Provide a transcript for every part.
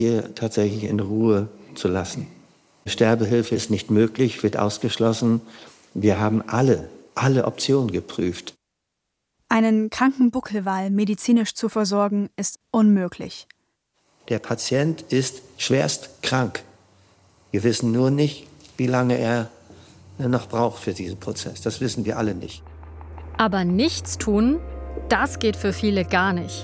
hier tatsächlich in Ruhe zu lassen. Sterbehilfe ist nicht möglich, wird ausgeschlossen. Wir haben alle Optionen geprüft. Einen kranken Buckelwal medizinisch zu versorgen, ist unmöglich. Der Patient ist schwerst krank. Wir wissen nur nicht, wie lange er noch braucht für diesen Prozess. Das wissen wir alle nicht. Aber nichts tun, das geht für viele gar nicht.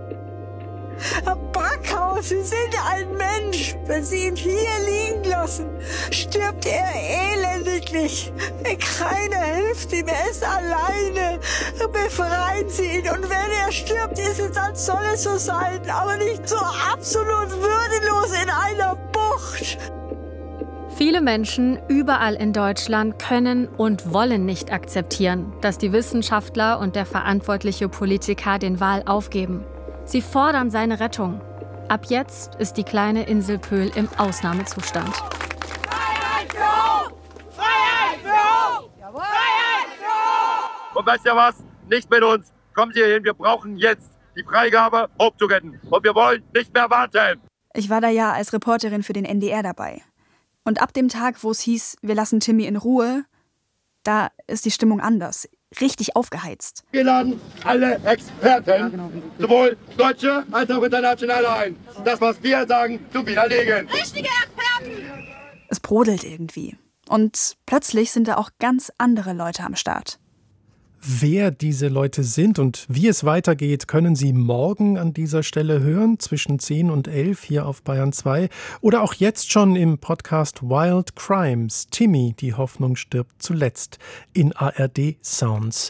Herr Backhaus, Sie sind ein Mensch. Wenn Sie ihn hier liegen lassen, stirbt er elendiglich. Keiner hilft ihm, er ist alleine. Befreien Sie ihn. Und wenn er stirbt, dann soll es so sein. Aber nicht so absolut würdelos in einer Bucht. Viele Menschen überall in Deutschland können und wollen nicht akzeptieren, dass die Wissenschaftler und der verantwortliche Politiker den Wal aufgeben. Sie fordern seine Rettung. Ab jetzt ist die kleine Insel Pöhl im Ausnahmezustand. Freiheit für Hoch! Freiheit für Hoch! Freiheit für Hoch! Und weißt ihr was? Nicht mit uns. Kommen Sie hierhin, wir brauchen jetzt die Freigabe, Hope zu retten. Und wir wollen nicht mehr warten. Ich war da ja als Reporterin für den NDR dabei. Und ab dem Tag, wo es hieß, wir lassen Timmy in Ruhe, da ist die Stimmung anders. Richtig aufgeheizt. Wir laden alle Experten, sowohl deutsche als auch internationale ein. Das, was wir sagen, zu widerlegen. Richtige Experten! Es brodelt irgendwie. Und plötzlich sind da auch ganz andere Leute am Start. Wer diese Leute sind und wie es weitergeht, können Sie morgen an dieser Stelle hören, zwischen 10 und 11 hier auf Bayern 2 oder auch jetzt schon im Podcast Wild Crimes. Timmy, die Hoffnung stirbt zuletzt in ARD Sounds.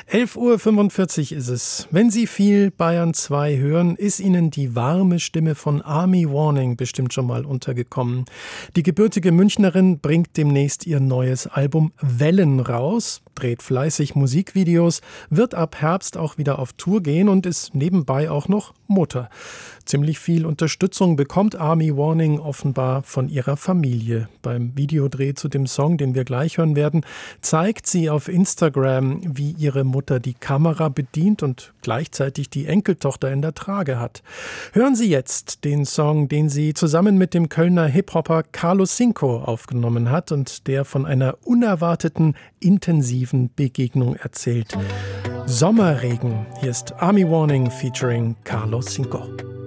11:45 Uhr ist es. Wenn Sie viel Bayern 2 hören, ist Ihnen die warme Stimme von Army Warning bestimmt schon mal untergekommen. Die gebürtige Münchnerin bringt demnächst ihr neues Album Wellen raus, dreht fleißig Musikvideos, wird ab Herbst auch wieder auf Tour gehen und ist nebenbei auch noch Mutter. Ziemlich viel Unterstützung bekommt Army Warning offenbar von ihrer Familie. Beim Videodreh zu dem Song, den wir gleich hören werden, zeigt sie auf Instagram, wie ihre Mutter die Kamera bedient und gleichzeitig die Enkeltochter in der Trage hat. Hören Sie jetzt den Song, den sie zusammen mit dem Kölner Hip-Hopper Carlo Cinco aufgenommen hat und der von einer unerwarteten, intensiven Begegnung erzählt. Sommerregen. Hier ist Army Warning featuring Carlo Cinco.